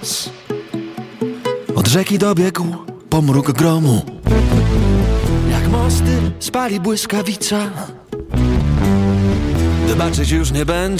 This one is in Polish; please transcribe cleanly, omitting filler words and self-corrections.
las. Od rzeki dobiegł pomruk gromu, jak mosty spali błyskawica. Wybaczyć już nie będzie.